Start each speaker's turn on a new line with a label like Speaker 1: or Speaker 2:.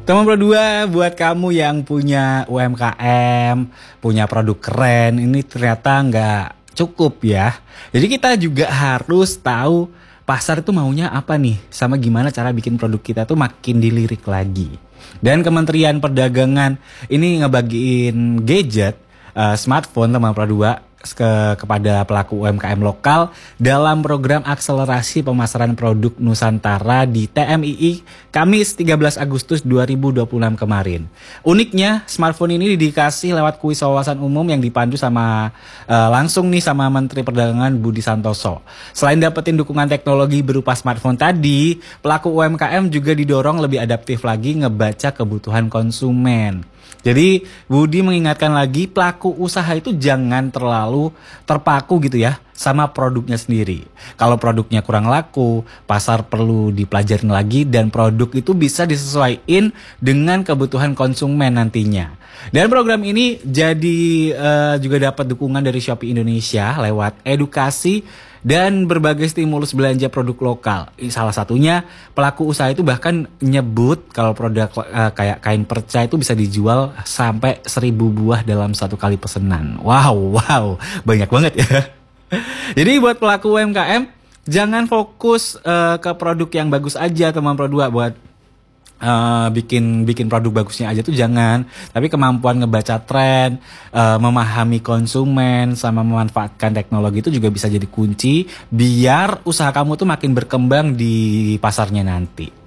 Speaker 1: Teman berdua, buat kamu yang punya UMKM, punya produk keren, ini ternyata nggak cukup ya. Jadi kita juga harus tahu pasar itu maunya apa nih, sama gimana cara bikin produk kita tuh makin dilirik lagi. Dan Kementerian Perdagangan ini ngebagiin gadget, smartphone teman berdua kepada pelaku UMKM lokal dalam program akselerasi pemasaran produk Nusantara di TMII Kamis 13 Agustus 2026 kemarin. Uniknya, smartphone ini dikasih lewat kuis wawasan umum yang dipandu sama langsung nih sama Menteri Perdagangan Budi Santoso. Selain dapetin dukungan teknologi berupa smartphone tadi, pelaku UMKM juga didorong lebih adaptif lagi ngebaca kebutuhan konsumen. Jadi Budi mengingatkan lagi pelaku usaha itu jangan terlalu terpaku gitu ya sama produknya sendiri. Kalau produknya kurang laku, pasar perlu dipelajarin lagi dan produk itu bisa disesuaikan dengan kebutuhan konsumen nantinya. Dan program ini jadi juga dapat dukungan dari Shopee Indonesia lewat edukasi dan berbagai stimulus belanja produk lokal. Salah satunya pelaku usaha itu bahkan nyebut kalau produk kayak kain perca itu bisa dijual sampai 1.000 buah dalam satu kali pesanan. Wow, banyak banget ya. Jadi buat pelaku UMKM jangan fokus ke produk yang bagus aja teman produk buat bikin produk bagusnya aja tuh jangan, tapi kemampuan ngebaca tren, memahami konsumen sama memanfaatkan teknologi itu juga bisa jadi kunci biar usaha kamu tuh makin berkembang di pasarnya nanti.